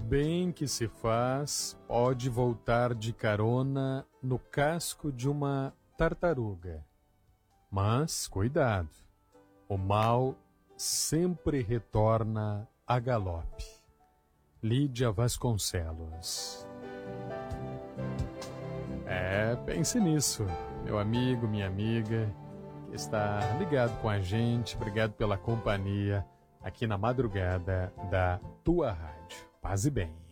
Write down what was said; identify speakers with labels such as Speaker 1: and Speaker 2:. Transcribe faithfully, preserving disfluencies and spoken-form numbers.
Speaker 1: bem que se faz pode voltar de carona no casco de uma tartaruga. Mas, cuidado, o mal sempre retorna a galope. Lídia Vasconcelos. É, pense nisso, meu amigo, minha amiga, que está ligado com a gente. Obrigado pela companhia aqui na madrugada da tua rádio. Paz e bem.